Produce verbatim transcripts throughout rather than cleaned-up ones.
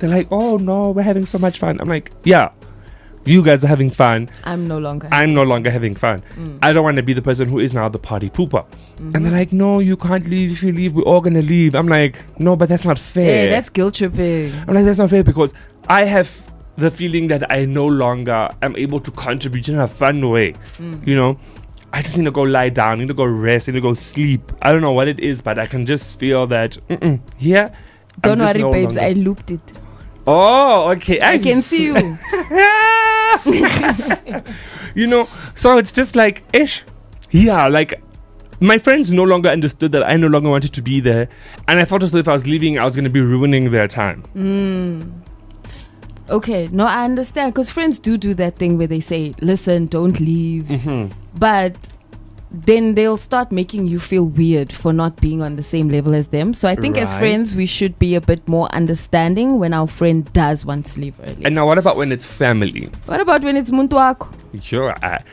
They're like, oh no, we're having so much fun. I'm like, yeah, you guys are having fun. I'm no longer. I'm no longer having fun. Mm. I don't want to be the person who is now the party pooper. Mm-hmm. And they're like, no, you can't leave. If you leave, we're all going to leave. I'm like, no, but that's not fair. Yeah, that's guilt tripping. I'm like, that's not fair because I have the feeling that I no longer am able to contribute in a fun way. Mm. You know, I just need to go lie down, I need to go rest, I need to go sleep. I don't know what it is, but I can just feel that, mm-mm, yeah. Don't worry, no babes, longer. I looped it. Oh, okay. I, I can see you. You know, so it's just like, ish. Yeah, like, my friends no longer understood that I no longer wanted to be there. And I thought as though if I was leaving, I was going to be ruining their time. Mm. Okay, no, I understand. Because friends do do that thing where they say, listen, don't leave. Mm-hmm. But then they'll start making you feel weird for not being on the same level as them. So I think right. as friends, we should be a bit more understanding when our friend does want to leave early. And now what about when it's family? What about when it's muntu wako? Sure. I-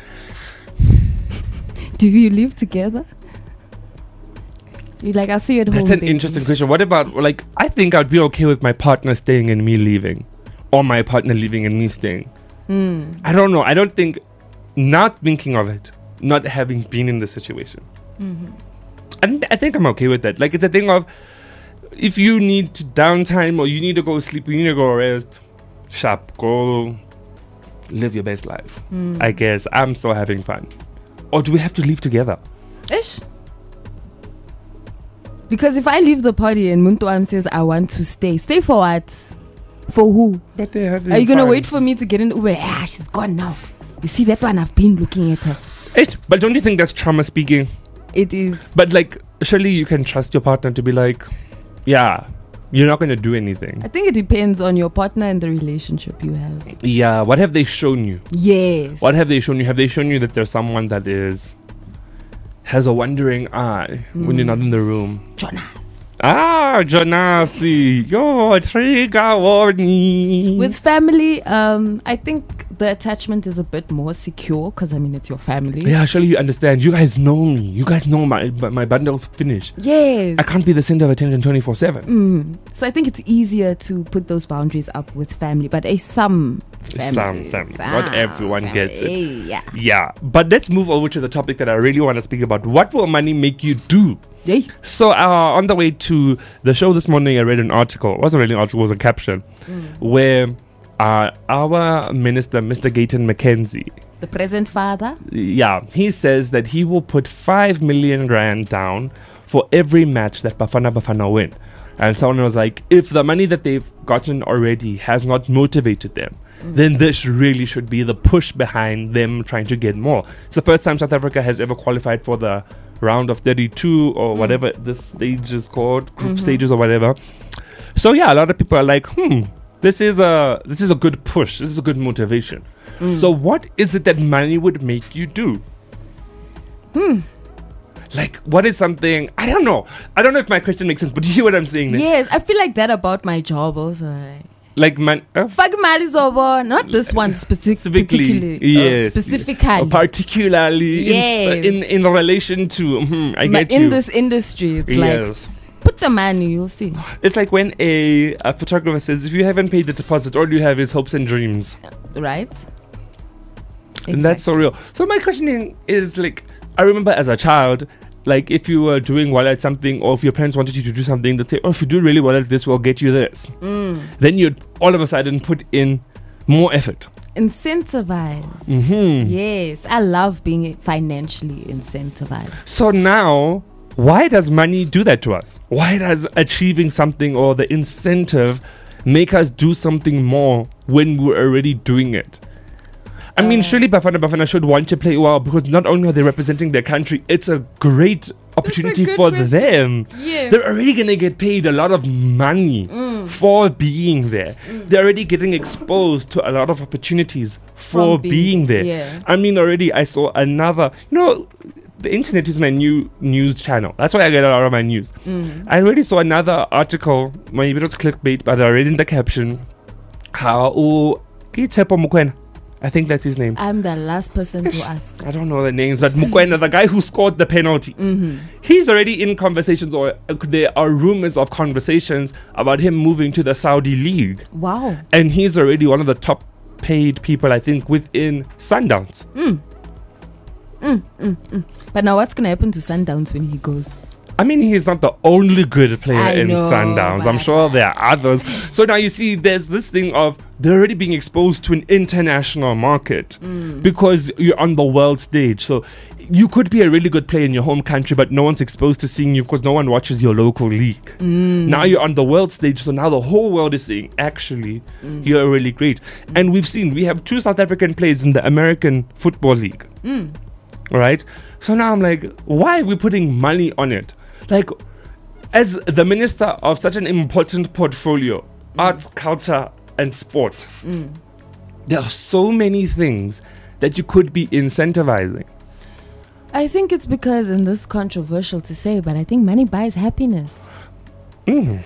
Do you live together? You're like, I'll see you at That's home. That's an baby. interesting question. What about, like, I think I'd be okay with my partner staying and me leaving. Or my partner leaving and me staying. Mm. I don't know. I don't think, not thinking of it, not having been in the situation. Mm-hmm. I, th- I think I'm okay with that. Like, it's a thing of, if you need downtime or you need to go sleep, you need to go rest, sharp, go live your best life. Mm. I guess I'm still having fun. Or do we have to leave together? Ish. Because if I leave the party and Muntuam says I want to stay, stay for what? For who? But they have. Are you gonna wait for me to get in the Uber? Ah, she's gone now. You see that one? I've been looking at her. It, but don't you think that's trauma speaking? It is. But like, surely you can trust your partner to be like, yeah, you're not gonna do anything. I think it depends on your partner and the relationship you have. Yeah. What have they shown you? Yes. What have they shown you? Have they shown you that there's someone that is has a wondering eye mm. when you're not in the room? Jonas. Ah, Jonasi. Yo, trigger warning. With family, um, I think the attachment is a bit more secure because, I mean, it's your family. Yeah, surely you understand. You guys know me. You guys know my my bundle's finished. Yes. I can't be the center of attention twenty-four seven. Mm. So I think it's easier to put those boundaries up with family, but a some family. Some, some. Not everyone family. gets it. Yeah. Yeah. But let's move over to the topic that I really want to speak about. What will money make you do? Yay. So uh, on the way to the show this morning, I read an article. It wasn't really an article, it was a caption mm. where uh, our minister, Mister Gayton McKenzie, the present father, yeah, he says that he will put five million rand down for every match that Bafana Bafana win. And someone was like, if the money that they've gotten already has not motivated them, mm. then this really should be the push behind them trying to get more. It's the first time South Africa has ever qualified for the round of thirty-two or mm. whatever this stage is called, group mm-hmm. stages or whatever. So yeah, a lot of people are like, hmm, this is a this is a good push. This is a good motivation. Mm. So what is it that money would make you do? Hmm. Like, what is something, I don't know. I don't know if my question makes sense, but you hear what I'm saying then? Yes, I feel like that about my job also. Like, like man, uh, fuck Malizobo, not this one specific, specifically, yes, specifically, uh, particularly yes. in, in in relation to. Mm, I but get in you. this industry, it's yes. like put the money, you'll see. It's like when a, a photographer says, if you haven't paid the deposit, all you have is hopes and dreams. Right. Exactly. And that's so real. So my questioning is like, I remember as a child, like if you were doing well at something, or if your parents wanted you to do something, they'd say, oh, if you do really well at this, we'll get you this. Mm. Then you'd all of a sudden put in more effort. Incentivize. Mm-hmm. Yes. I love being financially incentivized. So now, why does money do that to us? Why does achieving something or the incentive make us do something more when we're already doing it? I mean, uh, surely Bafana Bafana should want to play well, because not only are they representing their country, it's a great opportunity a for question. them. Yeah. They're already going to get paid a lot of money mm. for being there. Mm. They're already getting exposed to a lot of opportunities for being, being there. Yeah. I mean, already I saw another, you know, the internet is my new news channel. That's why I get a lot of my news. Mm. I already saw another article, maybe not clickbait, but I read in the caption, how Tshepo Mokoena, I think that's his name. I'm the last person to ask. I don't know the names, but Mokoena, the guy who scored the penalty, Mm-hmm. he's already in conversations, or uh, there are rumors of conversations about him moving to the Saudi League. Wow. And he's already one of the top paid people, I think, within Sundowns. Mm. Mm, mm, mm. But now what's going to happen to Sundowns when he goes? I mean, he's not the only good player I in know, Sundowns. I'm but- sure there are others. So now you see, there's this thing of they're already being exposed to an international market Mm. because you're on the world stage. So you could be a really good player in your home country, but no one's exposed to seeing you because no one watches your local league. Mm. Now you're on the world stage, so now the whole world is saying, actually, Mm. you're really great. And we've seen, we have two South African players in the American Football League. Mm. Right? So now I'm like, why are we putting money on it? Like, as the minister of such an important portfolio, arts, culture, and sport, Mm. there are so many things that you could be incentivizing. I think it's because, and this is controversial to say, but I think money buys happiness. Mm.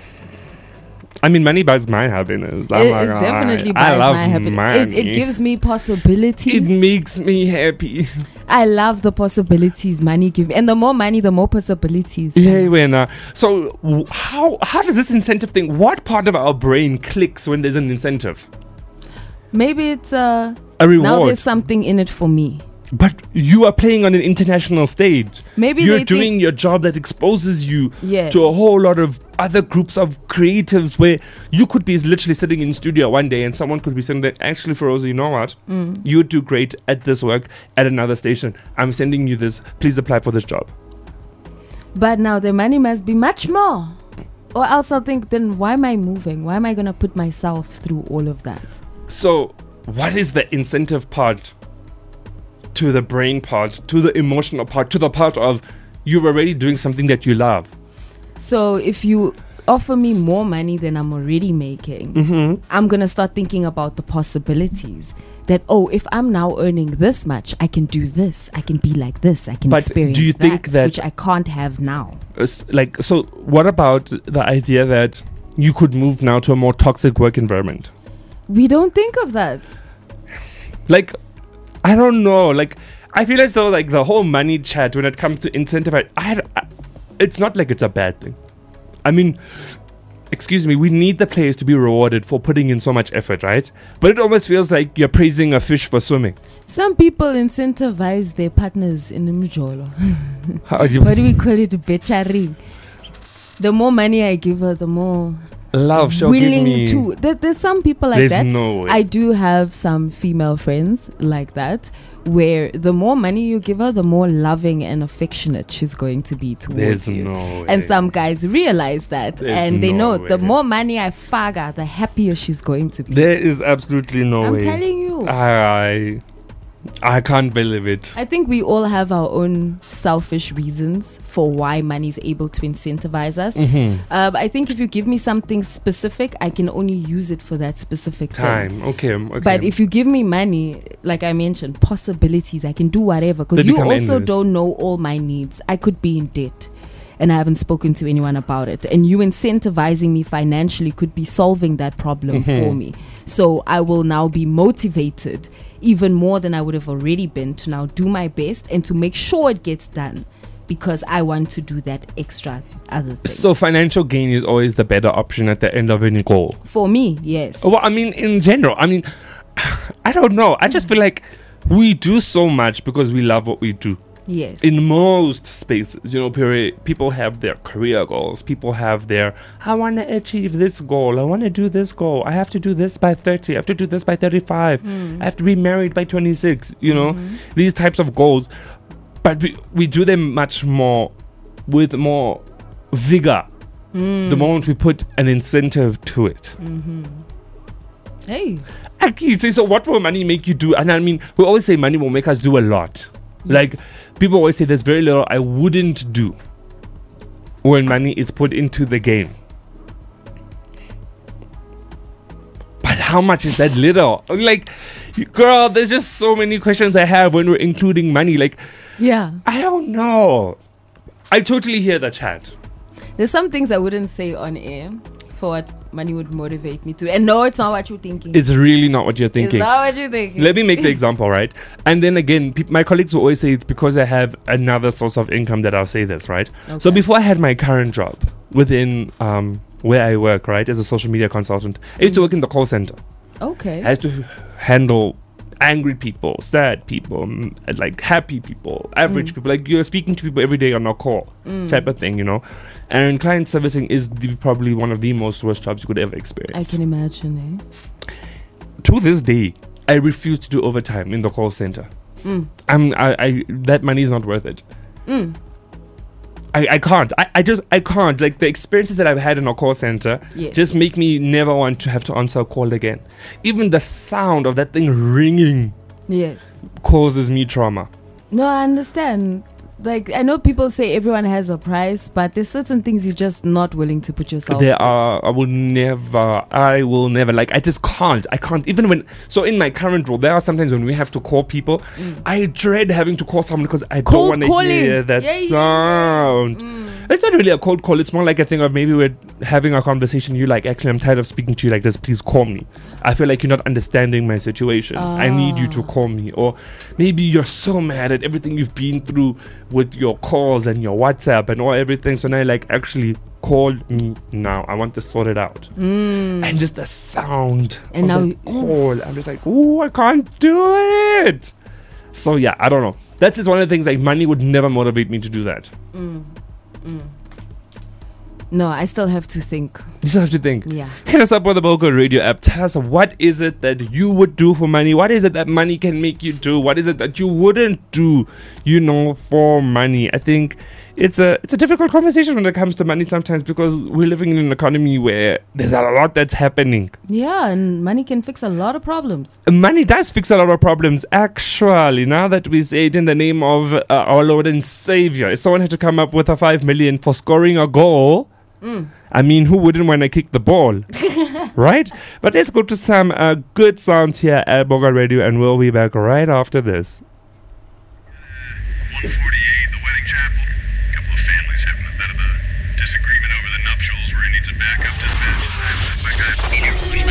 I mean, money buys my happiness. I'm It, not it gonna definitely lie. I buys love my happiness. It, money. it gives me possibilities. It makes me happy. I love the possibilities money gives, and the more money, the more possibilities. Yeah, when, uh, so w- how how does this incentive thing? What part of our brain clicks when there's an incentive? Maybe it's uh A now reward. there's something in it for me. But you are playing on an international stage. Maybe You're they doing think, your job that exposes you yeah. to a whole lot of other groups of creatives where you could be literally sitting in studio one day and someone could be saying that, actually, Feroza, you know what? Mm. You do great at this work at another station. I'm sending you this. Please apply for this job. But now the money must be much more. Or else I'll think, then why am I moving? Why am I going to put myself through all of that? So, what is the incentive part to the brain part, to the emotional part, to the part of you're already doing something that you love? So if you offer me more money than I'm already making, Mm-hmm. I'm going to start thinking about the possibilities. That, oh, if I'm now earning this much, I can do this. I can be like this. I can But experience do you that, think that- which I can't have now. S- Like, so what about the idea that you could move now to a more toxic work environment? We don't think of that. Like, I don't know. Like, I feel as though like the whole money chat when it comes to incentivize, I, had- I it's not like it's a bad thing. I mean, excuse me, we need the players to be rewarded for putting in so much effort, right? But it almost feels like you're praising a fish for swimming. Some people incentivize their partners in Mjolo. How do you- What do we call it? Bechari. The more money I give her, the more love she'll give willing me. to. There, there's some people like There's that. no way. I do have some female friends like that, where the more money you give her, the more loving and affectionate she's going to be towards There's you. no way. And some guys realize that, There's and they no know the way. more money I faga, the happier she's going to be. There is absolutely no I'm way. telling you. I, I can't believe it. I think we all have our own selfish reasons for why money is able to incentivize us. Mm-hmm. Um, I think if you give me something specific, I can only use it for that specific thing. Time. Okay. Okay. But if you give me money, like I mentioned, possibilities, I can do whatever. They Because you become also endless. don't know all my needs. I could be in debt and I haven't spoken to anyone about it. And you incentivizing me financially could be solving that problem Mhm. for me. So I will now be motivated even more than I would have already been to now do my best and to make sure it gets done, because I want to do that extra other thing. so financial gain is always the better option at the end of any goal. For me, yes. Well, I mean, in general, I mean, I don't know. I just feel like we do so much because we love what we do. Yes. In most spaces, you know, peri- people have their career goals. People have their, I want to achieve this goal. I want to do this goal. I have to do this by thirty. I have to do this by thirty-five. Mm. I have to be married by twenty-six. You know, Mhm. these types of goals. But we, we do them much more with more vigor Mm. the moment we put an incentive to it. Mhm. Hey. Actually, say, so what will money make you do? And I mean, we always say money will make us do a lot. Like, people always say there's very little I wouldn't do when money is put into the game. But how much is that little? Like, girl, there's just so many questions I have when we're including money. Like, Yeah. I don't know. I totally hear the chat. There's some things I wouldn't say on air for what money would motivate me to. And no, it's not what you're thinking. It's really not what you're thinking. It's not what you're thinking. Let me make the example, right? And then again, pe- my colleagues will always say it's because I have another source of income that I'll say this, right? Okay. So before I had my current job within um, where I work, right, as a social media consultant, I used to work in the call center. Okay. I had to handle angry people, sad people, mm, like happy people, average Mm. people. Like you're speaking to people every day on a call Mm. type of thing, you know. And client servicing is the, probably one of the most worst jobs you could ever experience. I can imagine, eh? To this day, I refuse to do overtime in the call center. Mm. I'm, I, I, that money is not worth it. Mm. I, I can't. I, I just, I can't. Like the experiences that I've had in a call center Yes. just make me never want to have to answer a call again. Even the sound of that thing ringing Yes. causes me trauma. No, I understand. Like, I know people say everyone has a price, but there's certain things you're just not willing to put yourself There through. are, I will never, I will never, like, I just can't. I can't. Even when, so in my current role, there are sometimes when we have to call people, Mm. I dread having to call someone because I Cold don't want to calling. hear that Yeah, yeah, sound. Mm. It's not really a cold call. It's more like a thing of maybe we're having a conversation. You're like, actually, I'm tired of speaking to you like this. Please call me. I feel like you're not understanding my situation. I need you to Ah. call me. Or maybe you're so mad at everything you've been through with your calls and your WhatsApp and all everything. So now you're like, actually, call me now. I want this sorted out. Mm. And just the sound And of now the you- call. I'm just like, oh, I can't do it. So yeah, I don't know. That's just one of the things, like money would never motivate me to do that. Mm. Mm. No, I still have to think. You still have to think. Yeah. Hit us up on the Boko Radio app. Tell us, what is it that you would do for money? What is it that money can make you do? What is it that you wouldn't do, you know, for money? I think it's a it's a difficult conversation when it comes to money sometimes, because we're living in an economy where there's a lot that's happening. Yeah, and money can fix a lot of problems. Money does fix a lot of problems, actually. Now that we say it in the name of uh, our Lord and Savior, if someone had to come up with a five million for scoring a goal, Mm. I mean, who wouldn't want to kick the ball? Right? But let's go to some uh, good sounds here at Boga Radio, and we'll be back right after this. one forty.